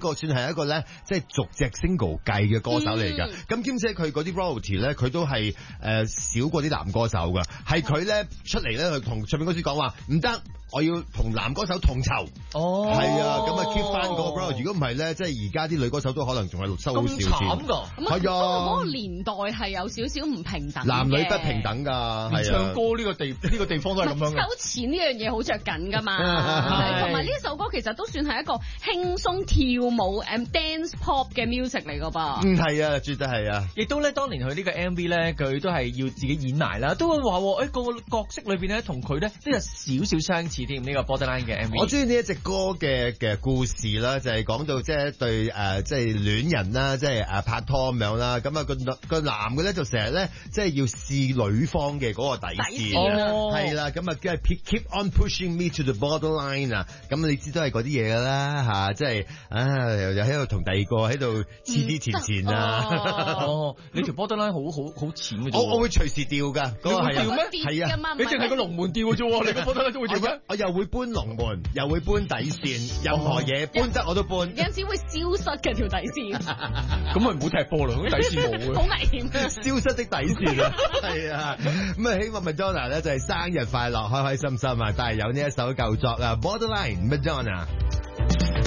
個算係一個咧，即係逐隻 single 計嘅歌手嚟㗎。咁兼且佢嗰啲 royalty 咧，佢都係少過啲男歌手㗎。係佢咧出嚟咧，去同唱片公司講話唔得。我要同男歌手同酬，係啊，咁啊 keep 翻嗰個 royalty。如果唔係咧，即係而家啲女歌手都可能仲係收好少錢。 咁慘㗎， 係啊， 嗰個年代係有少少唔平等， 男女不平等㗎，係啊。 唱歌呢個地方都係咁樣嘅。 收錢呢樣嘢好着緊㗎嘛，同埋呢首歌其實都算係一個輕鬆跳舞 dance pop 嘅 music 嚟㗎噃。 係啊，絕對係啊。 亦都咧，當年佢呢個 MV 咧，佢都係要自己演埋啦，都會話個角色裏邊咧，同佢咧都有少少相似。呢個 Borderline 嘅 MV， 我中意呢一隻歌嘅故事啦，就係講到即係對即係戀人啦，即係拍拖咁樣啦。咁啊個男嘅咧就成日咧即係要試女方嘅嗰個底線，係啦。咁啊即係 keep on pushing me to the borderline 啊。咁你知都係嗰啲嘢㗎啦嚇，即係又喺度同第二個喺度黐啲纏纏啊。 你條 Borderline 好淺嘅啫。 我會隨時調㗎，嗰個係啊，係啊， 你淨係個龍門調嘅啫喎，你個 Borderline 都會調咩？ 我又會搬龍門，又會搬底線，任何嘢搬得我都搬。 有陣時會消失嘅條底線， 咁咪唔好踢波啦，啲底線冇嘅。 好危險啊！ 消失的底線啊，係啊。咁啊，希望 Madonna 咧就係生日快樂，開開心心啊！但係有呢一首舊作啊，Borderline Madonna。